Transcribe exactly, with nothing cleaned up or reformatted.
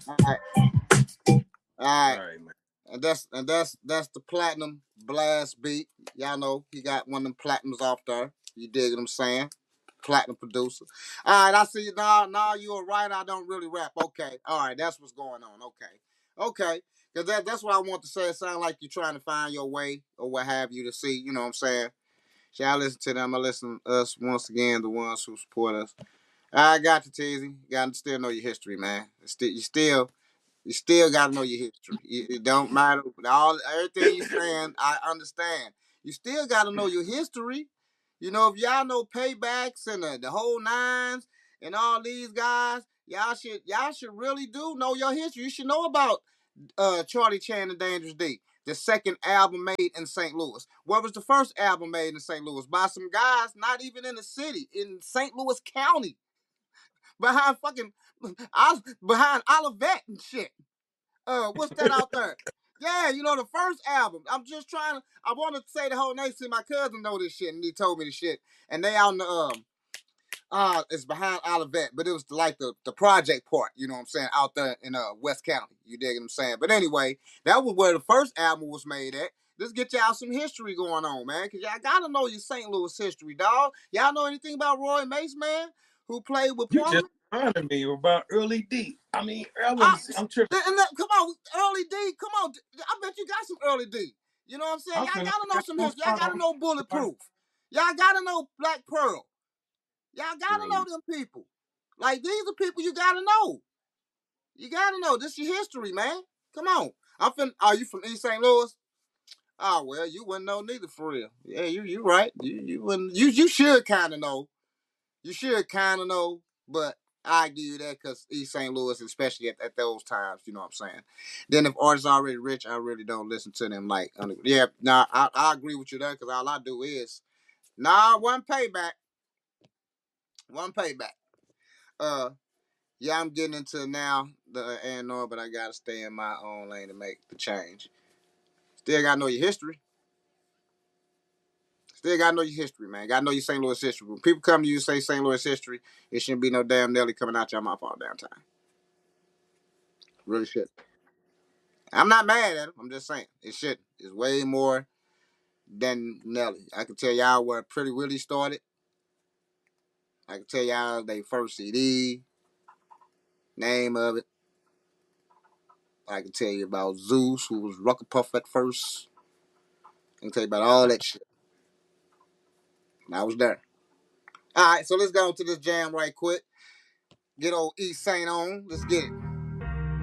All right, all All right. right, man. And that's and that's that's the platinum blast beat. Y'all know he got one of them platinums off there. You dig what I'm saying? Platinum producer. All right, I see you now. Now you a writer. I don't really rap. Okay, all right, that's what's going on. Okay, okay, because that, that's what I want to say. It sounds like you're trying to find your way or what have you to see. You know what I'm saying? Shall I listen to them? I listen to us once again, the ones who support us. I got you, Teasy. You got to still know your history, man. Still, you still you still gotta know your history. It, it don't matter. All everything you saying, I understand. You still gotta know your history. You know, if y'all know paybacks and the, the whole nines and all these guys, y'all should y'all should really do know your history. You should know about uh Charlie Chan and Dangerous D, the second album made in Saint Louis. What was the first album made in Saint Louis? By some guys not even in the city, in Saint Louis County, behind fucking behind Olivet and shit. Uh, what's that out there? Yeah, you know the first album. I'm just trying to. I want to say the whole name. See, my cousin know this shit, and he told me the shit. And they on the um, uh, it's behind Olivet, but it was like the the project part. You know what I'm saying? Out there in uh West County. You dig what I'm saying? But anyway, that was where the first album was made at. Let's get y'all some history going on, man, cause y'all gotta know your Saint Louis history, dog. Y'all know anything about Roy Mace, man, who played with You just Plumber? reminded me about Early D. I mean, I I, wouldn't say I'm tripping. and that, come on, early D. Come on, I bet you got some early D. You know what I'm saying? I'm Y'all finna gotta know get some on history. Y'all gotta song. know Bulletproof. Y'all gotta know Black Pearl. Y'all gotta know Early. them people. Like these are people you gotta know. You gotta know. This is your history, man. Come on. I'm fin. Are you from East Saint Louis? Oh well, you wouldn't know neither for real. Yeah, you you right. You you wouldn't. You you should kind of know. You should kind of know, but I give you that because East Saint Louis, especially at, at those times, you know what I'm saying. Then if artists are already rich, I really don't listen to them. Like, yeah, nah, I, I agree with you there because all I do is nah one payback, one payback. Uh, yeah, I'm getting into now the uh, A and R, but I gotta stay in my own lane to make the change. Still gotta know your history. Still gotta know your history, man. Gotta know your Saint Louis history. When people come to you and say Saint Louis history, it shouldn't be no damn Nelly coming out your mouth all damn time. Really should. I'm not mad at him. I'm just saying it shouldn't. It's way more than Nelly. I can tell y'all where Pretty Willie started. I can tell y'all they first C D, name of it. I can tell you about Zeus, who was Rucker Puff at first. I can tell you about all that shit. I was there. All right, so let's go to this jam right quick. Get old East Saint on. Let's get it.